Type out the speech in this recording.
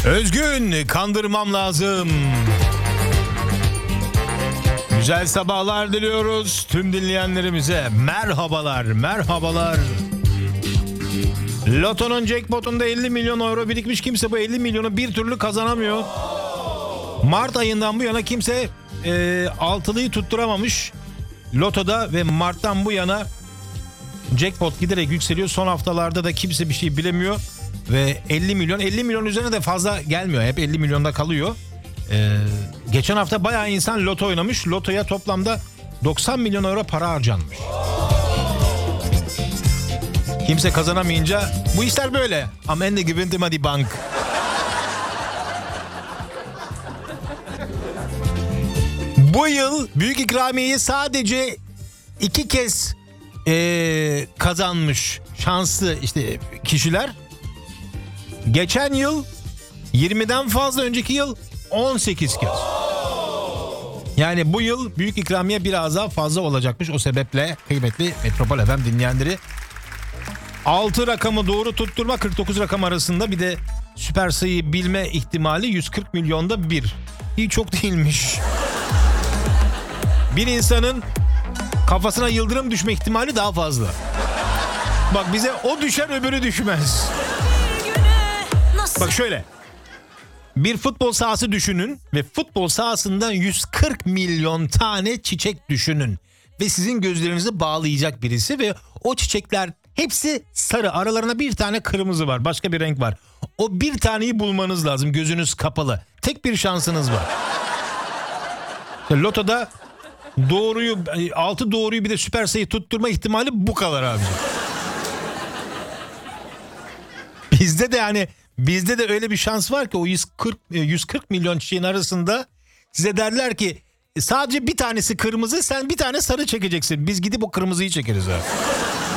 Özgün, kandırmam lazım. Güzel sabahlar diliyoruz tüm dinleyenlerimize. Merhabalar, merhabalar. Loto'nun jackpotunda 50 milyon euro birikmiş, kimse bu 50 milyonu bir türlü kazanamıyor. Mart ayından bu yana kimse altılıyı tutturamamış. Loto'da ve Mart'tan bu yana jackpot giderek yükseliyor. Son haftalarda da kimse bir şey bilemiyor. Ve 50 milyon üzerine de fazla gelmiyor. Hep 50 milyonda kalıyor. Geçen hafta bayağı insan loto oynamış. Lotoya toplamda 90 milyon euro para harcanmış. Kimse kazanamayınca bu işler böyle. Am Ende gewinnt immer die Bank. Bu yıl büyük ikramiyeyi sadece 2 kez kazanmış şanslı işte kişiler. Geçen yıl 20'den fazla, önceki yıl 18 kez. Yani bu yıl büyük ikramiye biraz daha fazla olacakmış. O sebeple kıymetli Metropol FM dinleyenleri, 6 rakamı doğru tutturma 49 rakam arasında, bir de süper sayıyı bilme ihtimali 140 milyonda bir. İyi, çok değilmiş. Bir insanın kafasına yıldırım düşme ihtimali daha fazla. Bak, bize o düşer öbürü düşmez. Bak şöyle. Bir futbol sahası düşünün ve futbol sahasında 140 milyon tane çiçek düşünün. Ve sizin gözlerinizi bağlayacak birisi ve o çiçekler hepsi sarı. Aralarında bir tane kırmızı var. Başka bir renk var. O bir taneyi bulmanız lazım. Gözünüz kapalı. Tek bir şansınız var. Loto'da 6 doğruyu bir de süper sayı tutturma ihtimali bu kadar abi. Bizde de öyle bir şans var ki o 140 milyon çiçeğin arasında size derler ki sadece bir tanesi kırmızı, sen bir tane sarı çekeceksin. Biz gidip o kırmızıyı çekeriz abi.